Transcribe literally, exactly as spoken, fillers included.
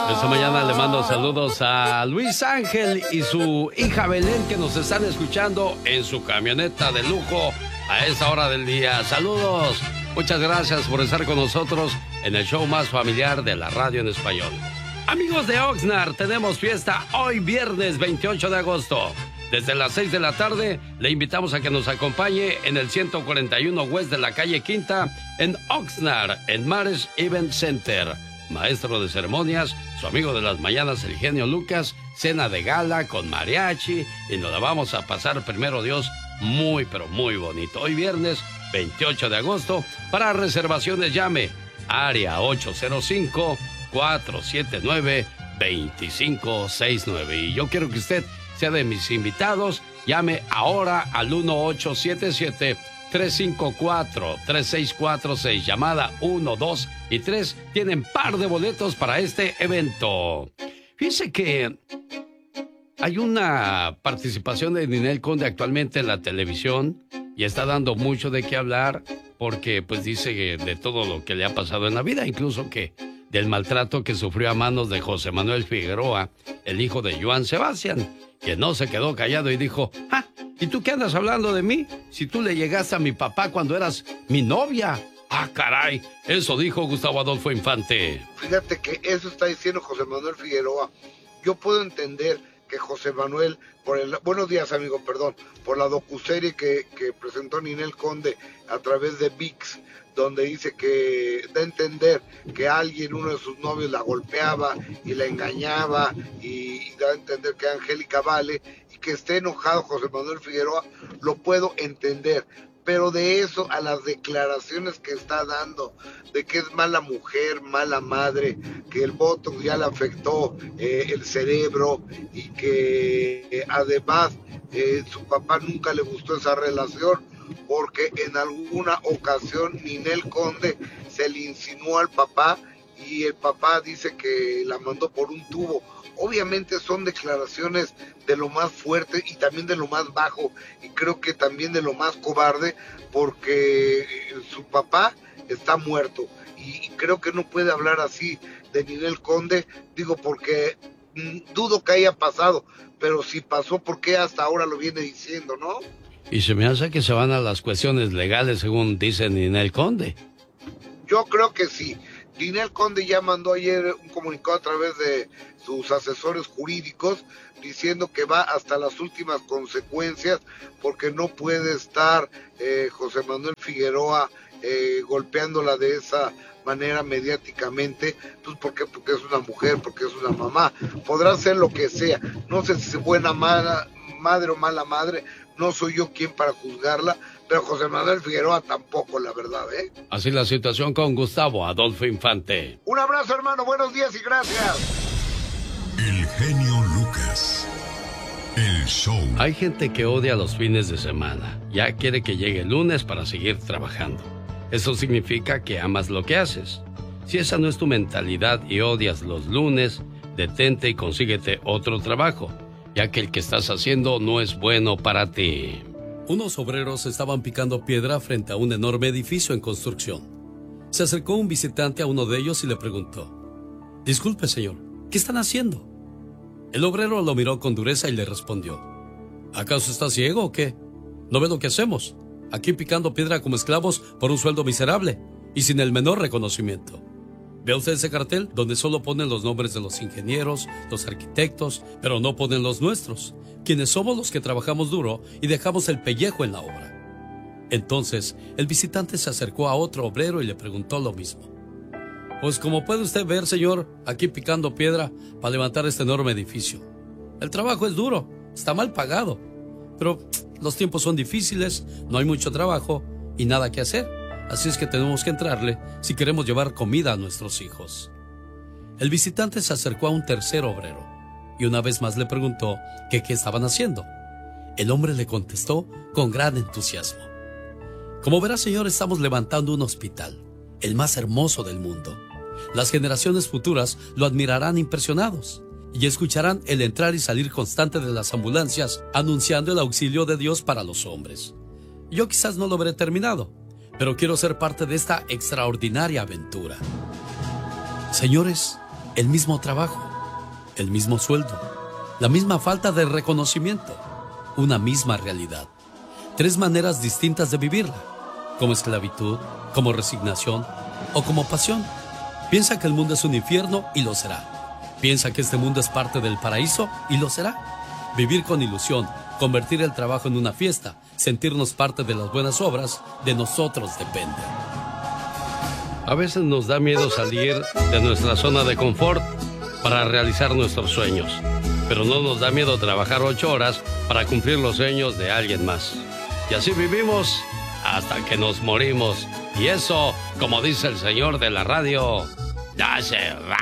Esta mañana le mando saludos a Luis Ángel y su hija Belén, que nos están escuchando en su camioneta de lujo a esta hora del día. Saludos. Muchas gracias por estar con nosotros en el show más familiar de la radio en español. Amigos de Oxnard, tenemos fiesta hoy viernes veintiocho de agosto. Desde las seis de la tarde le invitamos a que nos acompañe en el ciento cuarenta y uno West de la calle Quinta en Oxnard, en Mares Event Center. Maestro de ceremonias, su amigo de las mañanas, el genio Lucas, cena de gala con mariachi y nos la vamos a pasar, primero Dios, muy pero muy bonito. Hoy viernes veintiocho de agosto, para reservaciones llame área ocho cero cinco, cuatro siete nueve, dos cinco seis nueve. Y yo quiero que usted sea de mis invitados. Llame ahora al uno ocho siete siete, tres cinco cuatro, tres seis cuatro seis. Llamada uno, dos y tres. Tienen par de boletos para este evento. Fíjese que hay una participación de Ninel Conde actualmente en la televisión y está dando mucho de qué hablar porque pues dice que de todo lo que le ha pasado en la vida, incluso que del maltrato que sufrió a manos de José Manuel Figueroa, el hijo de Joan Sebastián, que no se quedó callado y dijo, ah, ¿y tú qué andas hablando de mí? Si tú le llegaste a mi papá cuando eras mi novia. Ah, caray, eso dijo Gustavo Adolfo Infante. Fíjate que eso está diciendo José Manuel Figueroa. Yo puedo entender que José Manuel, por el, buenos días amigo, perdón, por la docuserie que, que presentó Ninel Conde a través de V I X, donde dice que da a entender que alguien, uno de sus novios, la golpeaba y la engañaba, y, y da a entender que Angélica Vale, y que esté enojado José Manuel Figueroa, lo puedo entender. Pero de eso a las declaraciones que está dando, de que es mala mujer, mala madre, que el botox ya le afectó eh, el cerebro y que eh, además eh, su papá nunca le gustó esa relación, porque en alguna ocasión Ninel Conde se le insinuó al papá y el papá dice que la mandó por un tubo. Obviamente son declaraciones de lo más fuerte y también de lo más bajo, y creo que también de lo más cobarde, porque su papá está muerto y creo que no puede hablar así de Ninel Conde, digo, porque mm, dudo que haya pasado, pero si pasó, ¿por qué hasta ahora lo viene diciendo, no? Y se me hace que se van a las cuestiones legales, según dice Ninel Conde. Yo creo que sí. Ninel Conde ya mandó ayer un comunicado a través de sus asesores jurídicos diciendo que va hasta las últimas consecuencias, porque no puede estar eh, José Manuel Figueroa eh, golpeándola de esa manera mediáticamente, pues porque, porque es una mujer, porque es una mamá. Podrá ser lo que sea, no sé si es buena mala, madre o mala madre, no soy yo quien para juzgarla, pero José Manuel Figueroa tampoco, la verdad, ¿eh? Así la situación con Gustavo Adolfo Infante. Un abrazo, hermano, buenos días y gracias. El genio Lucas, el show. Hay gente que odia los fines de semana, ya quiere que llegue el lunes para seguir trabajando. Eso significa que amas lo que haces. Si esa no es tu mentalidad y odias los lunes, detente y consíguete otro trabajo, ya que el que estás haciendo no es bueno para ti. Unos obreros estaban picando piedra frente a un enorme edificio en construcción. Se acercó un visitante a uno de ellos y le preguntó: «Disculpe, señor, ¿qué están haciendo?». El obrero lo miró con dureza y le respondió: «¿Acaso está ciego o qué? ¿No ve lo que hacemos? Aquí picando piedra como esclavos por un sueldo miserable y sin el menor reconocimiento. ¿Ve usted ese cartel donde solo ponen los nombres de los ingenieros, los arquitectos, pero no ponen los nuestros, quienes somos los que trabajamos duro y dejamos el pellejo en la obra?». Entonces, el visitante se acercó a otro obrero y le preguntó lo mismo. «Pues como puede usted ver, señor, aquí picando piedra para levantar este enorme edificio. El trabajo es duro, está mal pagado, pero los tiempos son difíciles, no hay mucho trabajo y nada que hacer. Así es que tenemos que entrarle si queremos llevar comida a nuestros hijos». El visitante se acercó a un tercer obrero y una vez más le preguntó que qué estaban haciendo. El hombre le contestó con gran entusiasmo: «Como verá, señor, estamos levantando un hospital, el más hermoso del mundo. Las generaciones futuras lo admirarán impresionados y escucharán el entrar y salir constante de las ambulancias anunciando el auxilio de Dios para los hombres. Yo quizás no lo veré terminado, pero quiero ser parte de esta extraordinaria aventura. Señores, el mismo trabajo, el mismo sueldo, la misma falta de reconocimiento, una misma realidad. Tres maneras distintas de vivirla, como esclavitud, como resignación o como pasión. Piensa que el mundo es un infierno y lo será. Piensa que este mundo es parte del paraíso y lo será. Vivir con ilusión, convertir el trabajo en una fiesta, sentirnos parte de las buenas obras, de nosotros depende. A veces nos da miedo salir de nuestra zona de confort para realizar nuestros sueños, pero no nos da miedo trabajar ocho horas para cumplir los sueños de alguien más. Y así vivimos hasta que nos morimos. Y eso, como dice el señor de la radio, no se va.